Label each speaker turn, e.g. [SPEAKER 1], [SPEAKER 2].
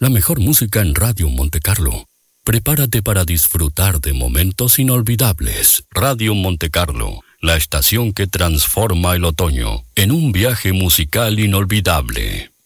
[SPEAKER 1] La mejor música en Radio Montecarlo. Prepárate para disfrutar de momentos inolvidables. Radio Montecarlo, la estación que transforma el otoño en un viaje musical inolvidable.